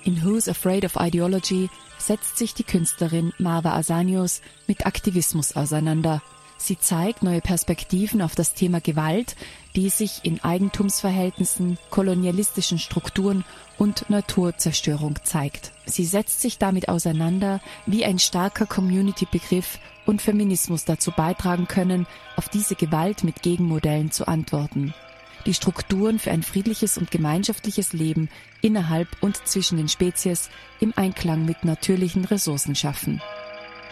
In Who's Afraid of Ideology setzt sich die Künstlerin Marwa Asanius mit Aktivismus auseinander. Sie zeigt neue Perspektiven auf das Thema Gewalt, die sich in Eigentumsverhältnissen, kolonialistischen Strukturen und Naturzerstörung zeigt. Sie setzt sich damit auseinander, wie ein starker Community-Begriff und Feminismus dazu beitragen können, auf diese Gewalt mit Gegenmodellen zu antworten. Die Strukturen für ein friedliches und gemeinschaftliches Leben innerhalb und zwischen den Spezies im Einklang mit natürlichen Ressourcen schaffen.